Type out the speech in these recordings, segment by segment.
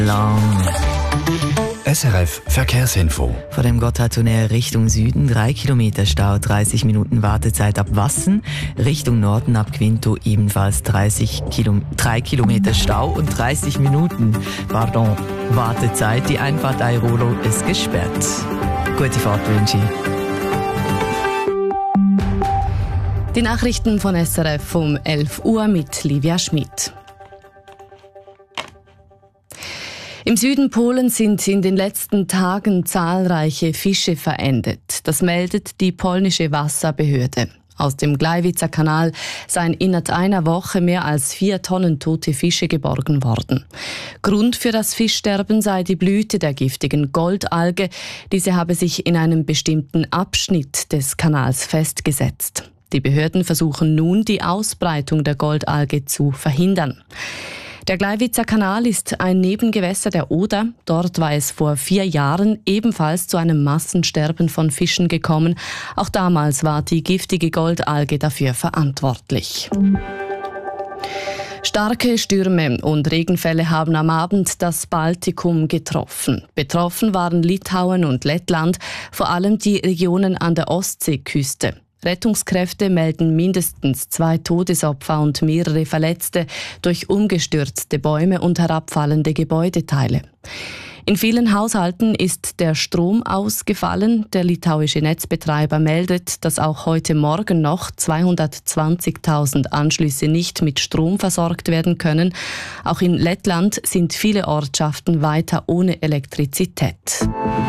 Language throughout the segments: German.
lang. SRF Verkehrsinfo. Von dem Gotthardtunnel Richtung Süden 3 Kilometer Stau, 30 Minuten Wartezeit ab Wassen. Richtung Norden ab Quinto ebenfalls 3 Kilometer Stau und 30 Minuten Wartezeit. Die Einfahrt Airolo ist gesperrt. Gute Fahrt wünsche ich. Die Nachrichten von SRF um 11 Uhr mit Livia Schmidt. Im Süden Polens sind in den letzten Tagen zahlreiche Fische verendet. Das meldet die polnische Wasserbehörde. Aus dem Gleiwitzer Kanal seien innerhalb einer Woche mehr als 4 Tonnen tote Fische geborgen worden. Grund für das Fischsterben sei die Blüte der giftigen Goldalge. Diese habe sich in einem bestimmten Abschnitt des Kanals festgesetzt. Die Behörden versuchen nun, die Ausbreitung der Goldalge zu verhindern. Der Gleiwitzer Kanal ist ein Nebengewässer der Oder. Dort war es vor 4 Jahren ebenfalls zu einem Massensterben von Fischen gekommen. Auch damals war die giftige Goldalge dafür verantwortlich. Starke Stürme und Regenfälle haben am Abend das Baltikum getroffen. Betroffen waren Litauen und Lettland, vor allem die Regionen an der Ostseeküste. Rettungskräfte melden mindestens 2 Todesopfer und mehrere Verletzte durch umgestürzte Bäume und herabfallende Gebäudeteile. In vielen Haushalten ist der Strom ausgefallen. Der litauische Netzbetreiber meldet, dass auch heute Morgen noch 220.000 Anschlüsse nicht mit Strom versorgt werden können. Auch in Lettland sind viele Ortschaften weiter ohne Elektrizität.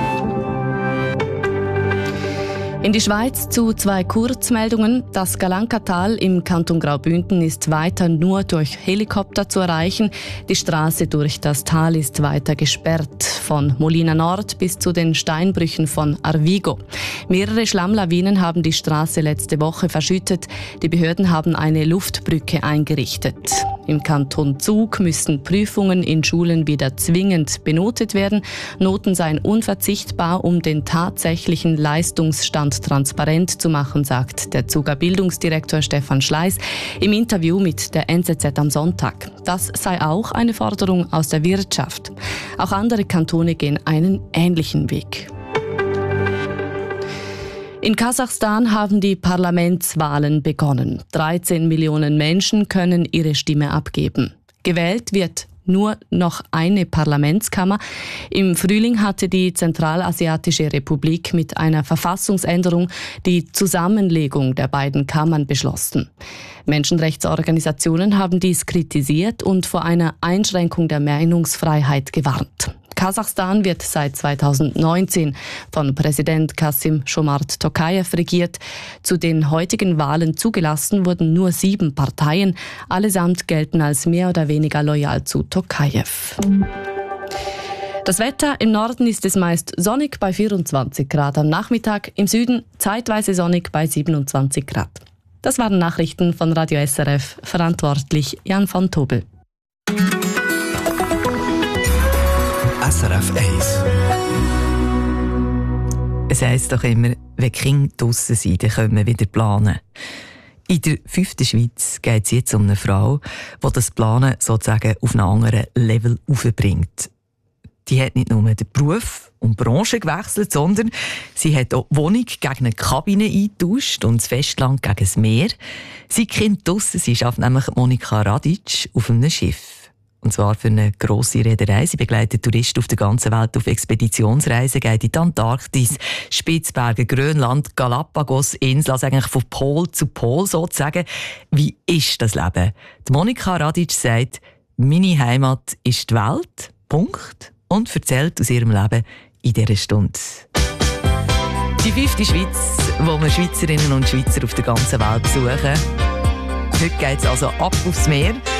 In die Schweiz zu 2 Kurzmeldungen. Das Galankatal im Kanton Graubünden ist weiter nur durch Helikopter zu erreichen. Die Straße durch das Tal ist weiter gesperrt, von Molina Nord bis zu den Steinbrüchen von Arvigo. Mehrere Schlammlawinen haben die Straße letzte Woche verschüttet. Die Behörden haben eine Luftbrücke eingerichtet. Im Kanton Zug müssen Prüfungen in Schulen wieder zwingend benotet werden. Noten seien unverzichtbar, um den tatsächlichen Leistungsstand transparent zu machen, sagt der Zuger Bildungsdirektor Stefan Schleiss im Interview mit der NZZ am Sonntag. Das sei auch eine Forderung aus der Wirtschaft. Auch andere Kantone gehen einen ähnlichen Weg. In Kasachstan haben die Parlamentswahlen begonnen. 13 Millionen Menschen können ihre Stimme abgeben. Gewählt wird nur noch eine Parlamentskammer. Im Frühling hatte die Zentralasiatische Republik mit einer Verfassungsänderung die Zusammenlegung der beiden Kammern beschlossen. Menschenrechtsorganisationen haben dies kritisiert und vor einer Einschränkung der Meinungsfreiheit gewarnt. Kasachstan wird seit 2019 von Präsident Kassym-Jomart Tokayev regiert. Zu den heutigen Wahlen zugelassen wurden nur 7 Parteien. Allesamt gelten als mehr oder weniger loyal zu Tokayev. Das Wetter: im Norden ist es meist sonnig bei 24 Grad am Nachmittag, im Süden zeitweise sonnig bei 27 Grad. Das waren Nachrichten von Radio SRF, verantwortlich Jan van Tobel. SRF 1. Es heisst doch immer, wenn Kinder draussen sind, dann können wir wieder planen. In der 5. Schweiz geht es jetzt um eine Frau, die das Planen sozusagen auf einen anderen Level aufbringt. Die hat nicht nur den Beruf und die Branche gewechselt, sondern sie hat auch die Wohnung gegen eine Kabine eingetauscht und das Festland gegen das Meer. Seit Kind draussen, sie schafft nämlich Monika Radic auf einem Schiff. Und zwar für eine grosse Reederei. Sie begleitet Touristen auf der ganzen Welt auf Expeditionsreisen, geht in die Antarktis, Spitzbergen, Grönland, Galapagos, Inseln, also eigentlich von Pol zu Pol sozusagen. Wie ist das Leben? Die Monika Radic sagt, meine Heimat ist die Welt, Punkt, und erzählt aus ihrem Leben in dieser Stunde. Die 5. Schweiz, wo wir Schweizerinnen und Schweizer auf der ganzen Welt besuchen. Heute geht es also ab aufs Meer.